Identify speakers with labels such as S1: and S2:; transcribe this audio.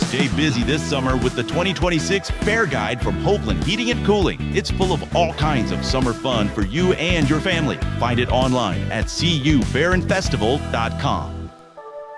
S1: Stay busy this summer with the 2026 Fair Guide from Hopeland Heating and Cooling. It's full of all kinds of summer fun for you and your family. Find it online at cufairingfestival.com.